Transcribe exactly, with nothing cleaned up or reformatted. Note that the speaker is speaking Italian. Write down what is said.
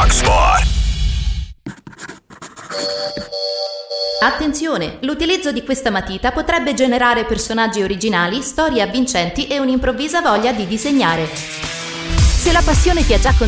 Rocksport. Attenzione, l'utilizzo di questa matita potrebbe generare personaggi originali, storie avvincenti e un'improvvisa voglia di disegnare. Se la passione ti ha già